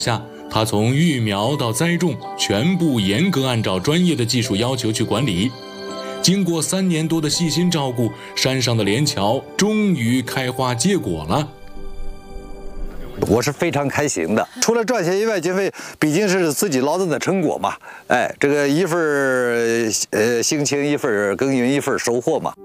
下，他从育苗到栽种，全部严格按照专业的技术要求去管理。经过3年多的细心照顾，山上的莲桥终于开花结果了。 我是非常开心的，除了赚钱以外，因为毕竟是自己劳动的成果嘛，哎，这个一份心情，一份耕耘，一份收获嘛。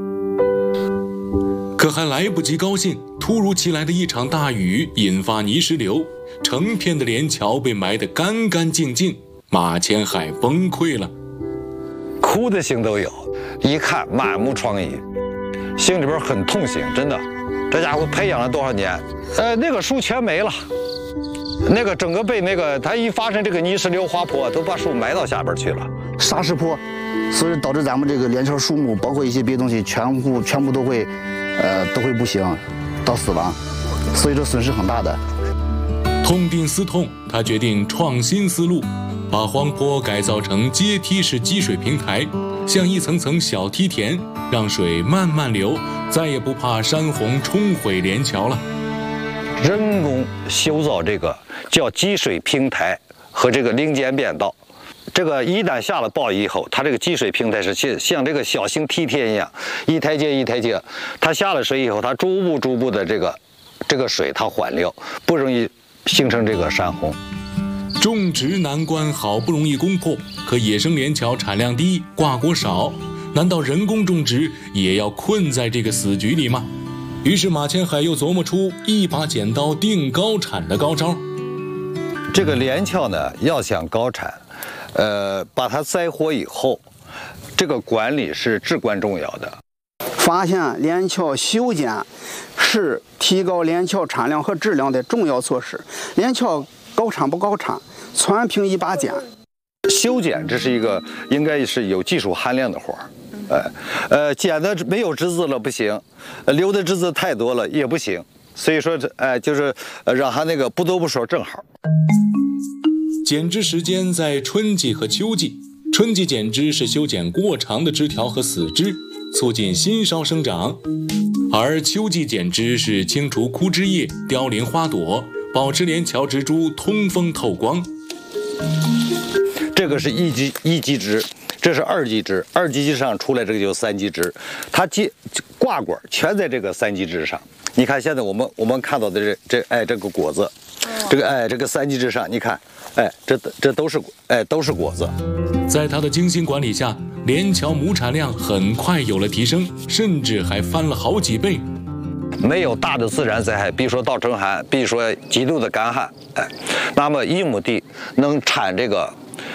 可还来不及高兴，突如其来的一场大雨引发泥石流，成片的莲桥被埋得干干净净，马前海崩溃了。 哭的心都有，一看满目疮痍，心里边很痛心，真的。这家伙培养了多少年？那个树全没了，那个整个被那个它一发生这个泥石流滑坡，都把树埋到下边去了。 沙石坡，所以导致咱们这个莲桥树木，包括一些别的东西，全部都会不行，到死亡，所以这损失很大的。 痛定思痛，他决定创新思路。把荒坡改造成阶梯式积水平台，像一层层小梯田，让水慢慢流，再也不怕山洪冲毁莲桥了。 人工修造这个叫积水平台和这个零间变道，这个一旦下了暴雨以后，它这个积水平台是像这个小型梯田一样，一台阶一台阶，它下了水以后，它逐步的这个水它缓流，不容易形成这个山洪。 种植难关好不容易攻破，可野生莲桥产量低，挂果少，难道人工种植也要困在这个死局里吗？于是马前海又琢磨出一把剪刀定高产的高招。 这个莲桥呢，要想高产，把它栽活以后，这个管理是至关重要的。 发现莲桥修剪是提高莲桥产量和质量的重要措施。莲桥高产不高产，全凭一把剪。 修剪这是一个应该是有技术含量的活儿，剪的没有枝子了不行，留的枝子太多了也不行，所以说就是让它那个不多不少正好。 剪枝时间在春季和秋季，春季剪枝是修剪过长的枝条和死枝，促进新梢生长，而秋季剪枝是清除枯枝叶、凋零花朵，保持莲桥植株通风透光。 这个是一级枝，这是2级枝，2级枝上出来这个就是3级枝，它挂果全在这个3级枝上。你看现在我们看到的这个果子，这个3级枝上，你看，这都是果子。 在他的精心管理下，莲桥亩产量很快有了提升，甚至还翻了好几倍。 没有大的自然灾害，比如说倒春寒，比如说极度的干旱，那么1亩地能产这个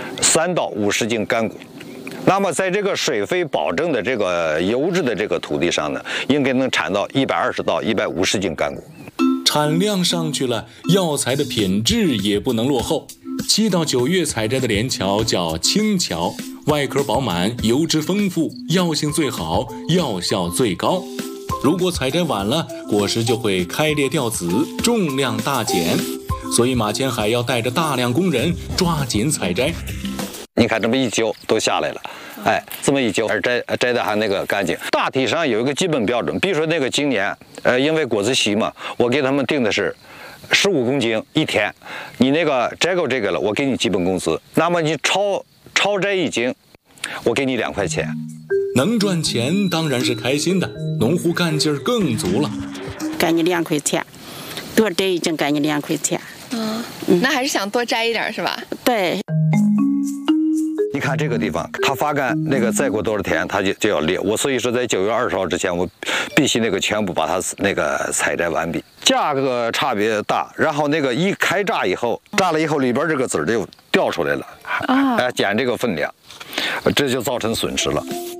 3到50斤干谷。那么在这个水肥保证的这个优质的这个土地上呢，应该能产到120到150斤干谷。 产量上去了，药材的品质也不能落后。7到9月采摘的莲桥叫青桥，外壳饱满，油脂丰富，药性最好，药效最高。如果采摘晚了，果实就会开裂掉籽，重量大减。所以马前海要带着大量工人抓紧采摘。 你看这么一揪都下来了，这么一揪摘的还那个干净。大体上有一个基本标准，比如说那个今年，因为果子稀嘛，我给他们定的是15公斤一天。你那个摘够这个了，我给你基本工资。那么你超摘1斤，我给你2块钱。 能赚钱当然是开心的，农户干劲儿更足了。 给你2块钱，多摘1斤给你2块钱。 那还是想多摘一点是吧？ 对。 你看这个地方，它发干那个再过多少天，它就要裂。我所以说，在9月20号之前，我必须那个全部把它那个采摘完毕。价格差别大，然后那个一开榨以后，榨了以后里边这个籽儿就掉出来了，减这个分量，这就造成损失了。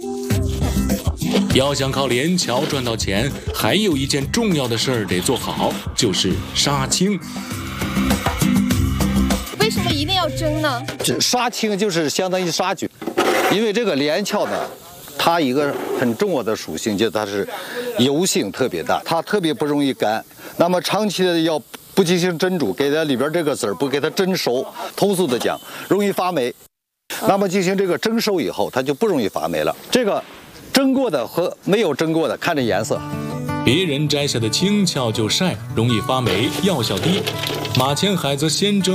要想靠莲桥赚到钱，还有一件重要的事儿得做好，就是杀青。 为什么一定要蒸呢？ 杀青就是相当于杀菌，因为这个莲桥呢，它一个很重要的属性就是它是油性特别大，它特别不容易干。那么长期的要不进行蒸煮，给它里边这个籽儿不给它蒸熟，通俗的讲，容易发霉。那么进行这个蒸熟以后，它就不容易发霉了。这个蒸过的和没有蒸过的，看这颜色， 别人摘下的青鞘就晒，容易发霉，药效低。马前海则先蒸